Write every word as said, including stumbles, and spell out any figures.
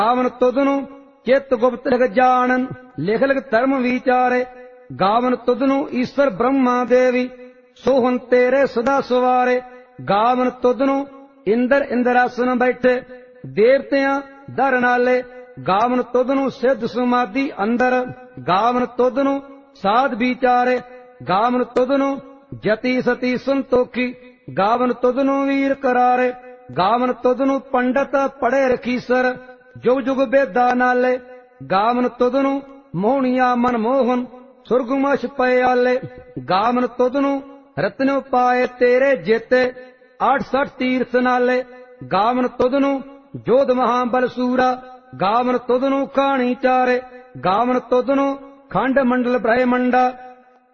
ਗਾਵਨ ਤੁਧਨੂੰ ਚਿਤ ਗੁਪਤ ਲਿਖ ਜਾਣਨ, ਲਿਖ ਲਿਖ ਧਰਮ ਵਿਚਾਰੇ। ਗਾਵਨ ਤੁਧਨੂੰ ਈਸ਼ਵਰ ਬ੍ਰਹਮਾ ਦੇਵੀ, ਸੋਹਣ ਤੇਰੇ ਸਦਾ ਸਵਾਰੇ। ਗਾਵਨ ਤੁਧਨੂੰ ਇੰਦਰ ਇੰਦਰਾਸਨ ਬੈਠੇ, ਦੇਵਤਿਆਂ ਦਰ ਨਾਲੇ। ਗਾਵਨ ਤੁਧਨੂੰ ਸਿੱਧ ਸਮਾਧੀ ਅੰਦਰ, ਗਾਵਨ ਤੁਧਨੂੰ ਸਾਧ ਵਿਚਾਰੇ। ਗਾਵਨ ਤੁਧਨੂੰ ਜਤੀ ਸਤੀ ਸੰਤੋਖੀ, ਗਾਵਨ ਤੁਧਨੂੰ ਵੀਰ ਕਰਾਰੇ। ਗਾਵਨ ਤੁਧਨੂੰ ਪੰਡਤ ਪੜ੍ਹੇ ਰਖੀਸਰ, ਜੁਗ ਜੁਗ ਬੇਦਾ ਨਾਲੇ। ਗਾਵਨ ਤੁਧਨੂੰ ਮੋਹਣੀਆ ਮਨਮੋਹਨ, ਸੁਰਗੁਮਸ਼ ਪਏ ਆਲੇ। ਗਾਵਨ ਤੁਧਨੂੰ ਰਤਨੋ ਪਾਏ ਤੇਰੇ ਜੇਤੇ, ਆਠ ਸਠ ਤੀਰਥ ਨਾਲੇ। ਗਾਵਨ ਤੁਧਨੂੰ ਜੋਧ ਮਹਾਬਲ ਸੂਰਾ, ਗਾਵਨ ਤੁਧਨੂੰ ਕਹਾਣੀ ਚਾਰੇ। ਗਾਵਨ ਤੁਧਨੂੰ ਖੰਡ ਮੰਡਲ ਬ੍ਰਹਮੰਡਾ,